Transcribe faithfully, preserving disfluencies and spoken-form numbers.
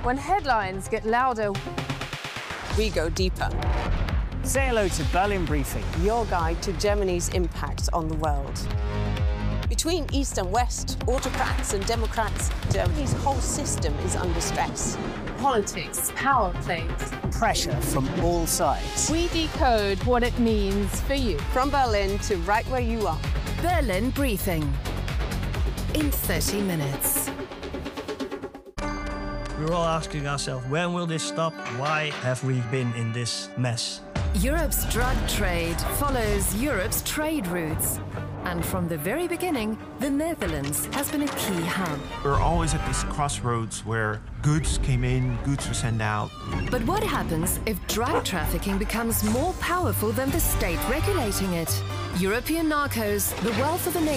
When headlines get louder, we go deeper. Say hello to Berlin Briefing, your guide to Germany's impact on the world. Between East and West, autocrats and democrats, Germany's whole system is under stress. Politics, power plays, pressure from all sides. We decode what it means for you. From Berlin to right where you are. Berlin Briefing. In thirty minutes. We're all asking ourselves, when will this stop? Why have we been in this mess? Europe's drug trade follows Europe's trade routes. And from the very beginning, the Netherlands has been a key hub. We're always at this crossroads where goods came in, goods were sent out. But what happens if drug trafficking becomes more powerful than the state regulating it? European narcos, the wealth of the nation.